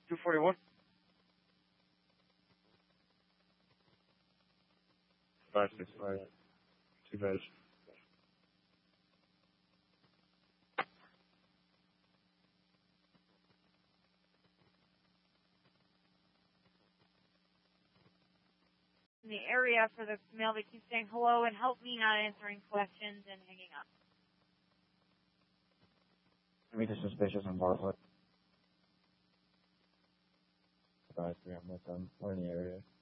241. 565. 2 beds. In the area for the male that keeps saying hello and help me not answering questions and hanging up. Meet is suspicious on Bartlett. 5-3, I'm with them. We're in the area.